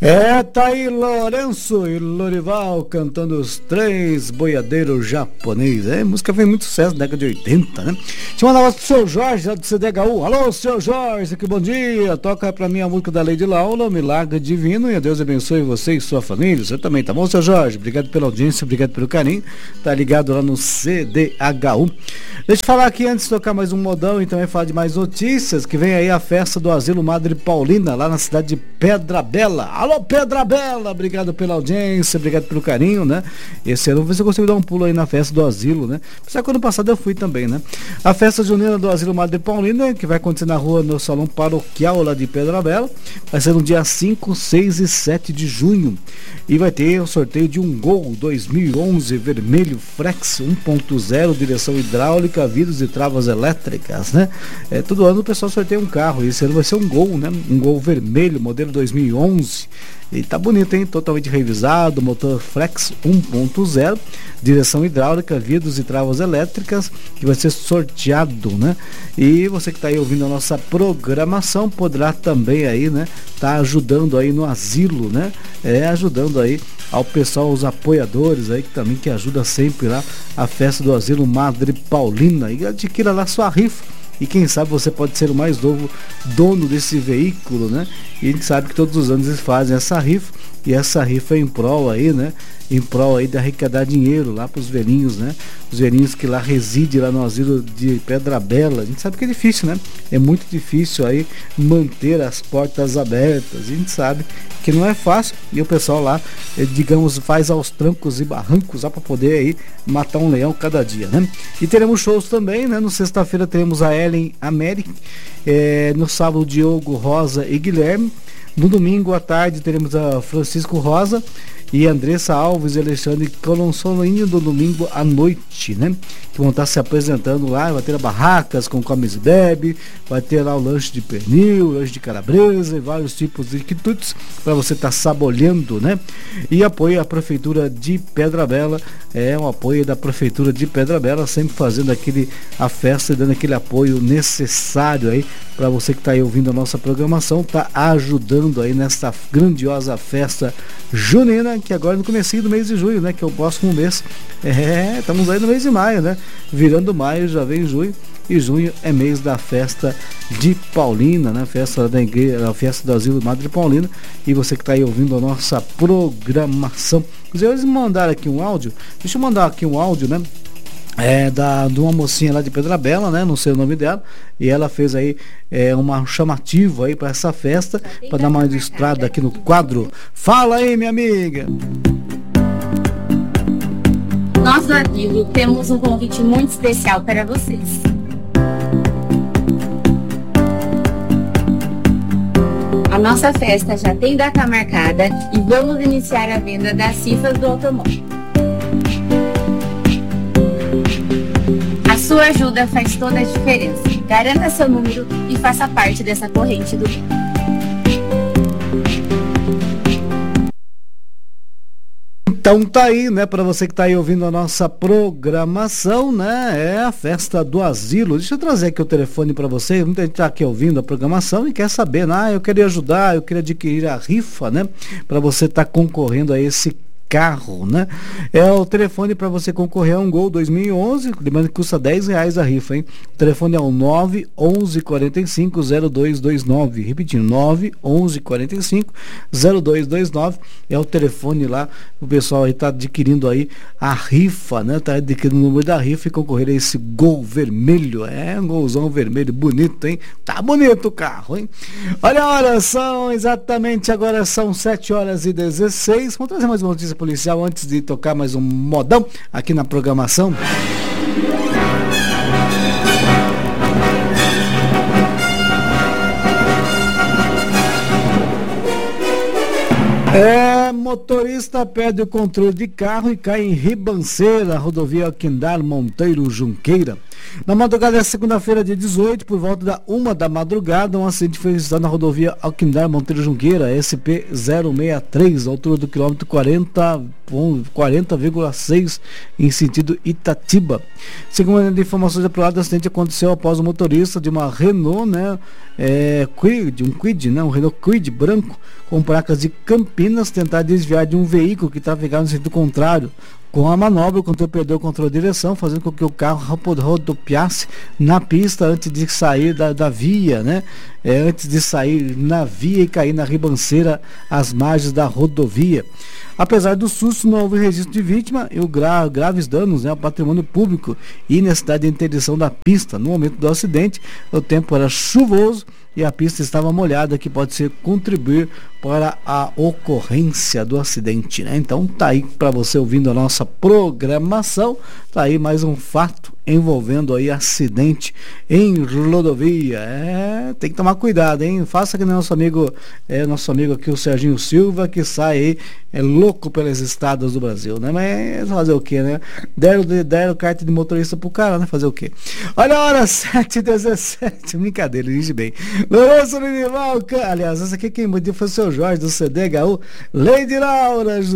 Tá aí Lourenço e Lorival cantando Os Três Boiadeiros Japoneses. Música fez muito sucesso na década de 80, né? Deixa eu mandar um abraço pro seu Jorge, lá do CDHU. Alô, seu Jorge, que bom dia. Toca pra mim a música da Lady Laula, Milagre Divino, e a Deus abençoe você e sua família. Você também, tá bom, seu Jorge? Obrigado pela audiência, obrigado pelo carinho. Tá ligado lá no CDHU. Deixa eu falar aqui, antes de tocar mais um modão e também falar de mais notícias, que vem aí a festa do Asilo Madre Paulina, lá na cidade de Pedra Bela. Alô, Pedra Bela, obrigado pela audiência, obrigado pelo carinho, né? Esse ano você conseguiu dar um pulo aí na festa do asilo, né? Apesar que ano passado eu fui também, né? A festa junina do Asilo Madre Paulina, que vai acontecer na rua, no salão paroquial lá de Pedra Bela, vai ser no dia 5, 6 e 7 de junho. E vai ter o sorteio de um Gol 2011 vermelho Frex 1.0, direção hidráulica, vidros e travas elétricas, né? Todo ano o pessoal sorteia um carro, e esse ano vai ser um Gol, né? Um Gol vermelho, modelo 2011. E tá bonito, hein? Totalmente revisado, motor Flex 1.0, direção hidráulica, vidros e travas elétricas, que vai ser sorteado, né? E você que tá aí ouvindo a nossa programação poderá também aí, né? Tá ajudando aí no asilo, né? Ajudando aí ao pessoal, os apoiadores aí, que também que ajuda sempre lá a festa do Asilo Madre Paulina. E adquira lá sua rifa. E quem sabe você pode ser o mais novo dono desse veículo, né? E a gente sabe que todos os anos eles fazem essa rifa. E essa rifa é em prol aí, né? Em prol aí de arrecadar dinheiro lá para os velhinhos, né? Os velhinhos que lá residem lá no asilo de Pedra Bela. A gente sabe que é difícil, né? É muito difícil aí manter as portas abertas. A gente sabe que não é fácil. E o pessoal lá, digamos, faz aos trancos e barrancos lá para poder aí matar um leão cada dia, né? E teremos shows também, né? No sexta-feira teremos a Ellen América. No sábado o Diogo, Rosa e Guilherme. No domingo à tarde teremos a Francisco Rosa e Andressa Alves e Alexandre Colonsolinho no domingo à noite, né? Que vão estar se apresentando lá, vai ter barracas com comes e bebe, vai ter lá o lanche de pernil, lanche de calabresa e vários tipos de quitutes para você estar saboreando, né? E apoio à Prefeitura de Pedra Bela, um apoio da Prefeitura de Pedra Bela, sempre fazendo a festa e dando aquele apoio necessário aí para você que está aí ouvindo a nossa programação, tá ajudando aí nessa grandiosa festa junina, que agora no comecinho do mês de junho, né? Que é o próximo mês. Estamos aí no mês de maio, né? Virando maio, já vem junho. E junho é mês da festa de Paulina, né? Festa da igreja, a festa do Asilo Madre Paulina. E você que está aí ouvindo a nossa programação. Eles me mandaram aqui um áudio. Deixa eu mandar aqui um áudio, né? De uma mocinha lá de Pedra Bela, né? Não sei o nome dela. E ela fez aí uma chamativa aí para essa festa, para dar uma ilustrada aqui no quadro. Fala aí, minha amiga! Nós do Asilo temos um convite muito especial para vocês. A nossa festa já tem data marcada e vamos iniciar a venda das rifas do automóvel. A sua ajuda faz toda a diferença. Garanta seu número e faça parte dessa corrente do bem. Então tá aí, né, para você que tá aí ouvindo a nossa programação, né, a festa do asilo. Deixa eu trazer aqui o telefone para você. Muita gente tá aqui ouvindo a programação e quer saber, né, eu queria ajudar, eu queria adquirir a rifa, né, para você estar concorrendo a esse carro, né? É o telefone para você concorrer a um Gol 2011, lembrando que custa R$10 a rifa, hein? O telefone é o 911450229, repetindo, 911450229, é o telefone lá, o pessoal aí tá adquirindo aí a rifa, né? Tá adquirindo o número da rifa e concorrer a esse Gol vermelho, um Golzão vermelho, bonito, hein? Tá bonito o carro, hein? Olha a hora, exatamente agora são 7h16, vamos trazer mais uma notícia policial antes de tocar mais um modão aqui na programação. Motorista perde o controle de carro e cai em ribanceira, rodovia Alquindar Monteiro Junqueira. Na madrugada da segunda-feira, dia 18, por volta da 1 da madrugada, um acidente foi registrado na rodovia Alquindar Monteiro Junqueira, SP-063, altura do quilômetro 40,6 em sentido Itatiba. Segundo as informações apuradas, o acidente aconteceu após o motorista de uma Renault, um Renault Kwid branco com placas de Campinas tentar desviar de um veículo que trafegava no sentido contrário. Com a manobra, o condutor perdeu o controle de direção, fazendo com que o carro rodopiasse na pista antes de sair da via, antes de sair na via e cair na ribanceira às margens da rodovia. Apesar do susto, não houve registro de vítima e graves danos ao patrimônio público e necessidade de interdição da pista. No momento do acidente, o tempo era chuvoso e a pista estava molhada, que pode contribuir para a ocorrência do acidente, Então tá aí para você ouvindo a nossa programação, tá aí mais um fato envolvendo aí acidente em rodovia. Tem que tomar cuidado, hein? Faça que nem nosso amigo aqui, o Serginho Silva, que sai aí, louco pelas estradas do Brasil, Mas fazer o quê, Deram carta de motorista pro cara, Fazer o quê? Olha a hora, 7h17, brincadeira, dirige bem. Lourenço Linival, aliás, essa aqui quem mandou foi o seu Jorge, do CDHU, Lady Laura,